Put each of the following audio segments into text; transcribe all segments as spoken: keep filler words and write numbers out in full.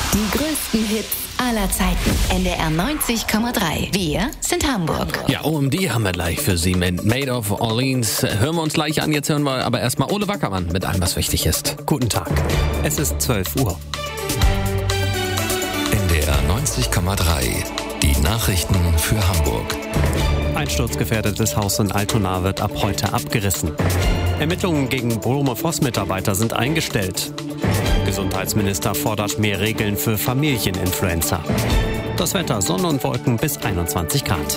Die größten Hits aller Zeiten. N D R neunzig Komma drei. Wir sind Hamburg. Ja, O M D haben wir gleich für Sie mit Made of Orleans. Hören wir uns gleich an. Jetzt hören wir aber erstmal Ole Wackermann mit allem, was wichtig ist. Guten Tag. Es ist zwölf Uhr. N D R neunzig Komma drei. Die Nachrichten für Hamburg. Einsturzgefährdetes Haus in Altona wird ab heute abgerissen. Ermittlungen gegen Bromo-Voss-Mitarbeiter sind eingestellt. Gesundheitsminister fordert mehr Regeln für Familieninfluencer. Das Wetter: Sonne und Wolken bis einundzwanzig Grad.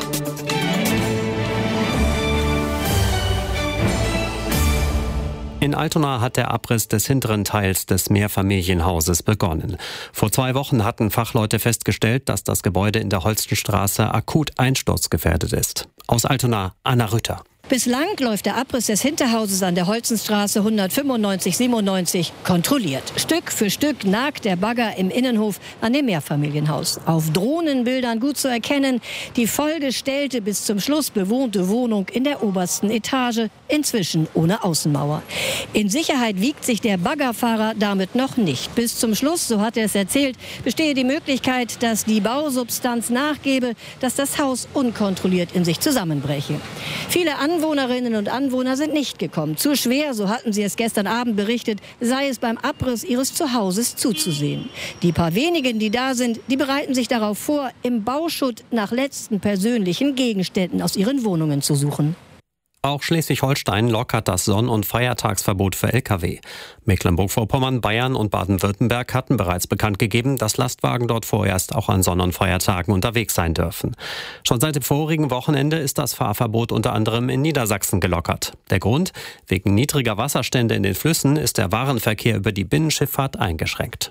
In Altona hat der Abriss des hinteren Teils des Mehrfamilienhauses begonnen. Vor zwei Wochen hatten Fachleute festgestellt, dass das Gebäude in der Holstenstraße akut einsturzgefährdet ist. Aus Altona, Anna Rütter. Bislang läuft der Abriss des Hinterhauses an der Holzenstraße hundertfünfundneunzig siebenundneunzig kontrolliert. Stück für Stück nagt der Bagger im Innenhof an dem Mehrfamilienhaus. Auf Drohnenbildern gut zu erkennen, die vollgestellte, bis zum Schluss bewohnte Wohnung in der obersten Etage, inzwischen ohne Außenmauer. In Sicherheit wiegt sich der Baggerfahrer damit noch nicht. Bis zum Schluss, so hat er es erzählt, bestehe die Möglichkeit, dass die Bausubstanz nachgebe, dass das Haus unkontrolliert in sich zusammenbreche. Viele Anwohnerinnen und Anwohner sind nicht gekommen. Zu schwer, so hatten sie es gestern Abend berichtet, sei es beim Abriss ihres Zuhauses zuzusehen. Die paar wenigen, die da sind, die bereiten sich darauf vor, im Bauschutt nach letzten persönlichen Gegenständen aus ihren Wohnungen zu suchen. Auch Schleswig-Holstein lockert das Sonn- und Feiertagsverbot für L K W. Mecklenburg-Vorpommern, Bayern und Baden-Württemberg hatten bereits bekannt gegeben, dass Lastwagen dort vorerst auch an Sonn- und Feiertagen unterwegs sein dürfen. Schon seit dem vorigen Wochenende ist das Fahrverbot unter anderem in Niedersachsen gelockert. Der Grund? Wegen niedriger Wasserstände in den Flüssen ist der Warenverkehr über die Binnenschifffahrt eingeschränkt.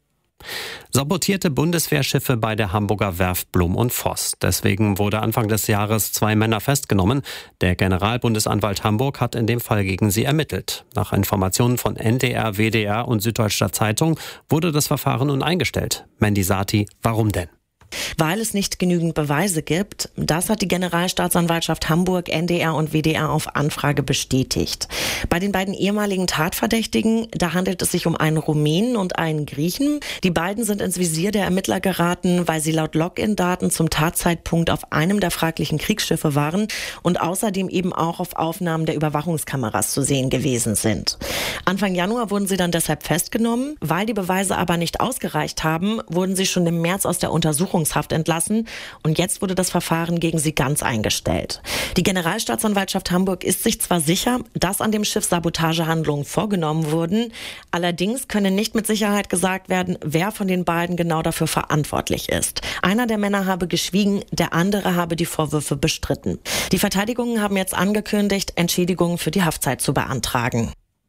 Sabotierte Bundeswehrschiffe bei der Hamburger Werft Blum und Voss. Deswegen wurde Anfang des Jahres zwei Männer festgenommen. Der Generalbundesanwalt Hamburg hat in dem Fall gegen sie ermittelt. Nach Informationen von N D R, W D R und Süddeutscher Zeitung wurde das Verfahren nun eingestellt. Mandy Sati, warum denn? Weil es nicht genügend Beweise gibt. Das hat die Generalstaatsanwaltschaft Hamburg, N D R und W D R auf Anfrage bestätigt. Bei den beiden ehemaligen Tatverdächtigen, da handelt es sich um einen Rumänen und einen Griechen. Die beiden sind ins Visier der Ermittler geraten, weil sie laut Login-Daten zum Tatzeitpunkt auf einem der fraglichen Kriegsschiffe waren und außerdem eben auch auf Aufnahmen der Überwachungskameras zu sehen gewesen sind. Anfang Januar wurden sie dann deshalb festgenommen. Weil die Beweise aber nicht ausgereicht haben, wurden sie schon im März aus der Untersuchung Haft entlassen und jetzt wurde das Verfahren gegen sie ganz eingestellt. Die Generalstaatsanwaltschaft Hamburg ist sich zwar sicher, dass an dem Schiff Sabotagehandlungen vorgenommen wurden, allerdings könne nicht mit Sicherheit gesagt werden, wer von den beiden genau dafür verantwortlich ist. Einer der Männer habe geschwiegen, der andere habe die Vorwürfe bestritten. Die Verteidigungen haben jetzt angekündigt, Entschädigungen für die Haftzeit zu beantragen.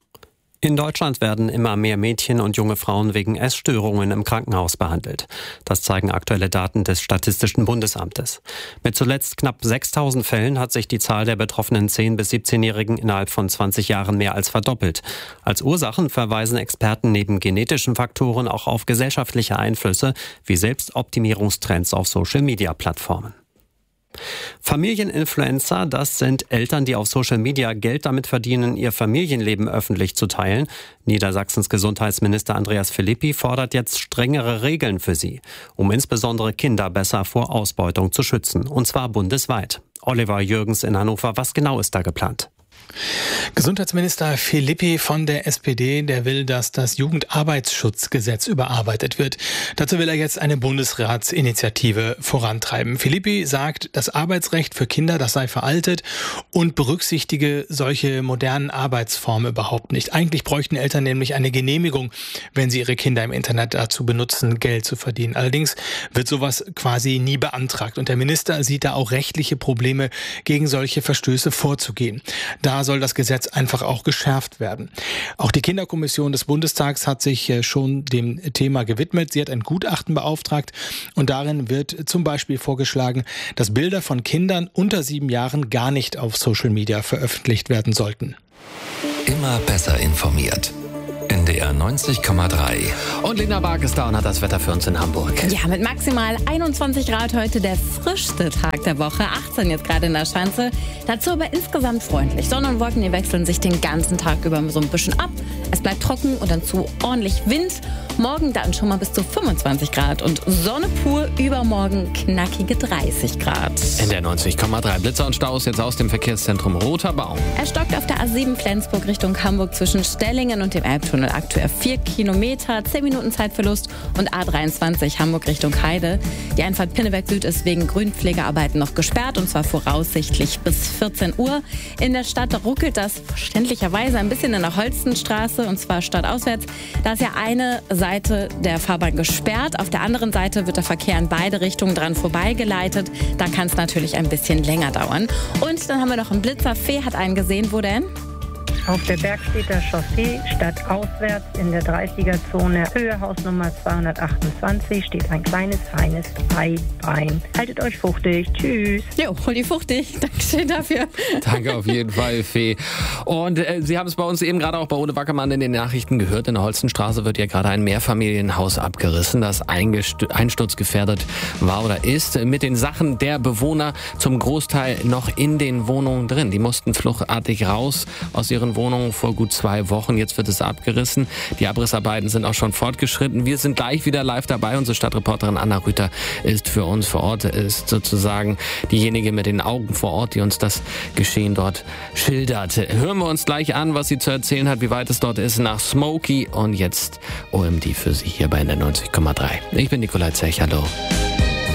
In Deutschland werden immer mehr Mädchen und junge Frauen wegen Essstörungen im Krankenhaus behandelt. Das zeigen aktuelle Daten des Statistischen Bundesamtes. Mit zuletzt knapp sechstausend Fällen hat sich die Zahl der betroffenen zehn- bis siebzehnjährigen innerhalb von zwanzig Jahren mehr als verdoppelt. Als Ursachen verweisen Experten neben genetischen Faktoren auch auf gesellschaftliche Einflüsse wie Selbstoptimierungstrends auf Social-Media-Plattformen. Familieninfluencer, das sind Eltern, die auf Social Media Geld damit verdienen, ihr Familienleben öffentlich zu teilen. Niedersachsens Gesundheitsminister Andreas Philippi fordert jetzt strengere Regeln für sie, um insbesondere Kinder besser vor Ausbeutung zu schützen. Und zwar bundesweit. Oliver Jürgens in Hannover, was genau ist da geplant? Gesundheitsminister Philippi von der S P D, der will, dass das Jugendarbeitsschutzgesetz überarbeitet wird. Dazu will er jetzt eine Bundesratsinitiative vorantreiben. Philippi sagt, das Arbeitsrecht für Kinder, das sei veraltet und berücksichtige solche modernen Arbeitsformen überhaupt nicht. Eigentlich bräuchten Eltern nämlich eine Genehmigung, wenn sie ihre Kinder im Internet dazu benutzen, Geld zu verdienen. Allerdings wird sowas quasi nie beantragt. Und der Minister sieht da auch rechtliche Probleme, gegen solche Verstöße vorzugehen. Da soll das Gesetz einfach auch geschärft werden. Auch die Kinderkommission des Bundestags hat sich schon dem Thema gewidmet. Sie hat ein Gutachten beauftragt und darin wird zum Beispiel vorgeschlagen, dass Bilder von Kindern unter sieben Jahren gar nicht auf Social Media veröffentlicht werden sollten. Immer besser informiert. N D R neunzig Komma drei. Und Lena Bark ist da und hat das Wetter für uns in Hamburg. Ja, mit maximal einundzwanzig Grad heute der frischste Tag der Woche. achtzehn jetzt gerade in der Schanze. Dazu aber insgesamt freundlich. Sonne und Wolken, die wechseln sich den ganzen Tag über so ein bisschen ab. Es bleibt trocken und dazu ordentlich Wind. Morgen dann schon mal bis zu fünfundzwanzig Grad und Sonne pur, übermorgen knackige dreißig Grad. In der neunzig Komma drei Blitzer und Staus jetzt aus dem Verkehrszentrum Roter Baum. Er stockt auf der A sieben Flensburg Richtung Hamburg zwischen Stellingen und dem Elbtunnel aktuell vier Kilometer, zehn Minuten Zeitverlust und A dreiundzwanzig Hamburg Richtung Heide. Die Einfahrt Pinneberg Süd ist wegen Grünpflegearbeiten noch gesperrt und zwar voraussichtlich bis vierzehn Uhr. In der Stadt ruckelt das verständlicherweise ein bisschen in der Holstenstraße und zwar stadtauswärts. Da ist ja eine Seite der Fahrbahn gesperrt, auf der anderen Seite wird der Verkehr in beide Richtungen dran vorbeigeleitet. Da kann es natürlich ein bisschen länger dauern. Und dann haben wir noch einen Blitzer. Fee hat einen gesehen. Wo denn? Auf der Bergstedter Chaussee, stadtauswärts in der dreißiger-Zone, Höhe Hausnummer zweihundertachtundzwanzig, steht ein kleines, feines Eibein. Haltet euch fuchtig. Tschüss. Jo, hol die fuchtig. Dankeschön dafür. Danke auf jeden Fall, Fee. Und äh, Sie haben es bei uns eben gerade auch bei Ole Wackermann in den Nachrichten gehört. In der Holstenstraße wird ja gerade ein Mehrfamilienhaus abgerissen, das eingest- einsturzgefährdet war oder ist. Mit den Sachen der Bewohner zum Großteil noch in den Wohnungen drin. Die mussten fluchtartig raus aus ihren Wohnungen vor gut zwei Wochen. Jetzt wird es abgerissen. Die Abrissarbeiten sind auch schon fortgeschritten. Wir sind gleich wieder live dabei. Unsere Stadtreporterin Anna Rüther ist für uns vor Ort, ist sozusagen diejenige mit den Augen vor Ort, die uns das Geschehen dort schildert. Hören wir uns gleich an, was sie zu erzählen hat, wie weit es dort ist, nach Smokey. Und jetzt O M D für Sie hier bei N D R neunzig Komma drei. Ich bin Nikolai Zech. Hallo.